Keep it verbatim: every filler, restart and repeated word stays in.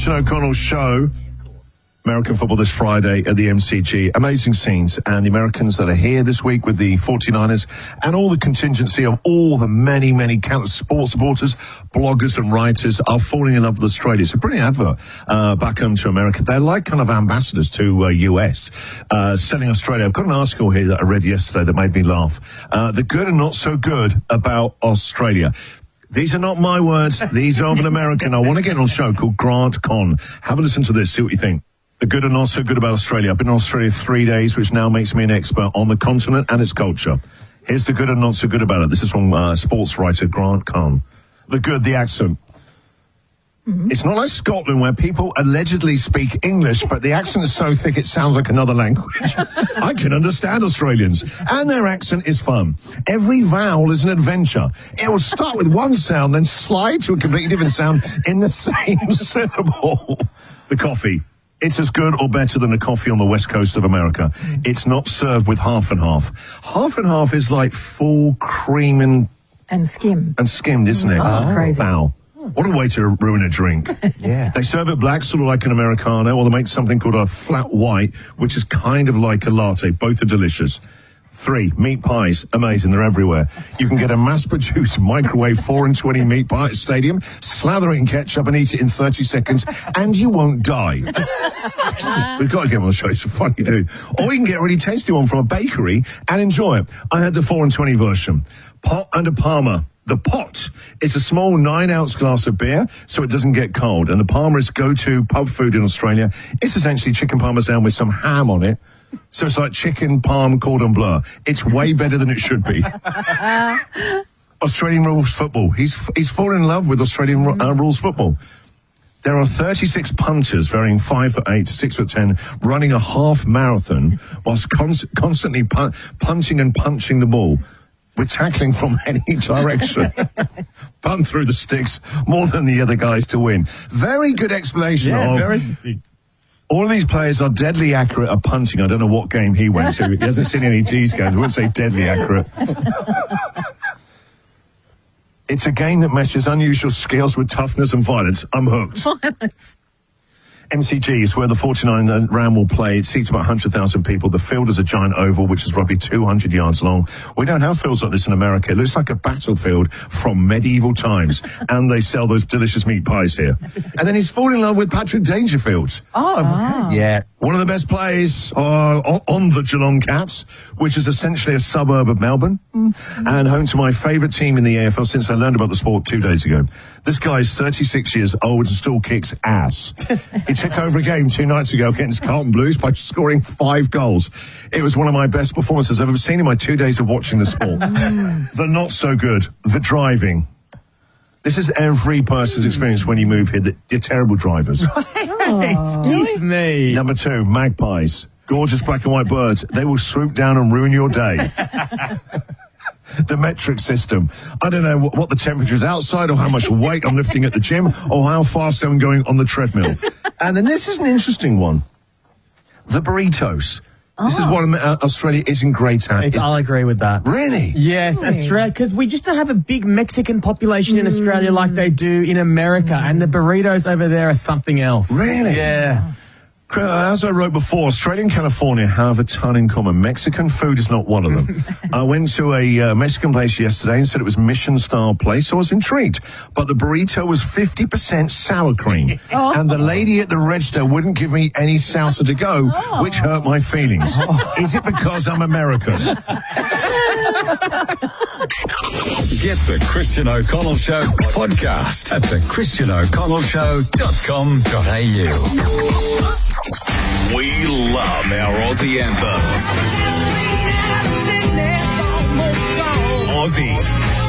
Christian O'Connell Show. American football this Friday at the M C G. Amazing scenes. And the Americans that are here this week with the forty-niners and all the contingency of all the many, many countless sports supporters, bloggers and writers are falling in love with Australia. It's a brilliant advert uh, back home to America. They're like kind of ambassadors to uh, U S, uh, selling Australia. I've got an article here that I read yesterday that made me laugh. Uh, the good and not so good about Australia. These are not my words. These are of an American. I want to get on a show called Grant Conn. Have a listen to this. See what you think. The good and not so good about Australia. I've been in Australia three days, which now makes me an expert on the continent and its culture. Here's the good and not so good about it. This is from uh, sports writer Grant Conn. The good, the accent. Mm-hmm. It's not like Scotland where people allegedly speak English, but the accent is so thick it sounds like another language. I can understand Australians. And their accent is fun. Every vowel is an adventure. It will start with one sound, then slide to a completely different sound in the same syllable. The coffee. It's as good or better than a coffee on the west coast of America. It's not served with half and half. Half and half is like full cream and... And skim. And skimmed, isn't it? Oh, that's crazy. Wow. What a way to ruin a drink. Yeah. They serve it black, sort of like an Americano, or they make something called a flat white, which is kind of like a latte. Both are delicious. Three, meat pies. Amazing. They're everywhere. You can get a mass-produced microwave four and twenty meat pie at the stadium, slather it in ketchup and eat it in thirty seconds, and you won't die. We've got to get them on the show. It's a funny dude. Or you can get a really tasty one from a bakery and enjoy it. I had the four and twenty version. Pot and a Parma. The pot is a small nine-ounce glass of beer, so it doesn't get cold. And the Parma is go-to pub food in Australia. It's essentially chicken parmesan with some ham on it. So it's like chicken parm cordon bleu. It's way better than it should be. Australian rules football. He's he's fallen in love with Australian uh, rules football. There are thirty-six punters varying five foot eight to six foot ten running a half marathon whilst cons- constantly pun- punching and punching the ball. We're tackling from any direction. Punt through the sticks more than the other guys to win. Very good explanation yeah, of... Very sweet. All of these players are deadly accurate at punting. I don't know what game he went to. He hasn't seen any G's games. I wouldn't say deadly accurate. It's a game that meshes unusual skills with toughness and violence. I'm hooked. Violence. M C G is where the forty-nine round will play. It seats about one hundred thousand people. The field is a giant oval, which is roughly two hundred yards long. We don't have fields like this in America. It looks like a battlefield from medieval times. And they sell those delicious meat pies here. And then he's fallen in love with Patrick Dangerfield. Oh, oh. Yeah. One of the best players uh, on the Geelong Cats, which is essentially a suburb of Melbourne, mm-hmm. and home to my favourite team in the A F L since I learned about the sport two days ago. This guy is thirty-six years old and still kicks ass. He took over a game two nights ago against Carlton Blues by scoring five goals. It was one of my best performances I've ever seen in my two days of watching the sport. The not so good, the driving. This is every person's experience when you move here, that you're terrible drivers. Oh, excuse me. Number two, magpies. Gorgeous black and white birds. They will swoop down and ruin your day. The metric system. I don't know what, what the temperature is outside or how much weight I'm lifting at the gym or how fast I'm going on the treadmill. And then this is an interesting one. The burritos. This Oh. is what uh, Australia isn't great at. It's, I'll agree with that. Really? Yes, Really? Australia, because we just don't have a big Mexican population in Australia like they do in America, and the burritos over there are something else. Really? Yeah. As I wrote before, Australia and California have a ton in common. Mexican food is not one of them. I went to a uh, Mexican place yesterday and said it was Mission-style place, so I was intrigued. But the burrito was fifty percent sour cream. Oh. And the lady at the register wouldn't give me any salsa to go, Oh. which hurt my feelings. Is it because I'm American? Get the Christian O'Connell Show podcast at the christian o'connell show dot com dot a u. We love our Aussie anthems. Aussie